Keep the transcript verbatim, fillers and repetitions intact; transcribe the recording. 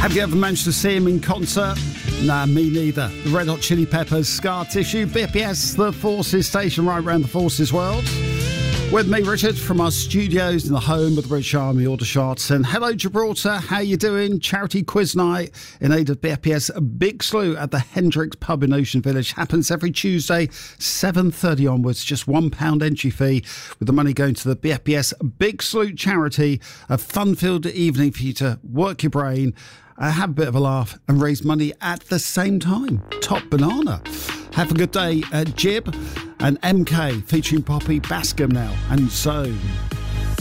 Have you ever managed to see him in concert? Nah, me neither. The Red Hot Chili Peppers, Scar Tissue, B P S, the Forces station right around the Forces world. With me, Richard, from our studios in the home of the British Army Aldershot. And hello, Gibraltar. How you doing? Charity quiz night in aid of B P S Big Slew at the Hendricks pub in Ocean Village. Happens every Tuesday, seven thirty onwards. Just one pound entry fee, with the money going to the B P S Big Slew charity. A fun-filled evening for you to work your brain, uh, have a bit of a laugh and raise money at the same time. Top banana. Have a good day, uh, Jib and M K featuring Poppy Bascom now. And so...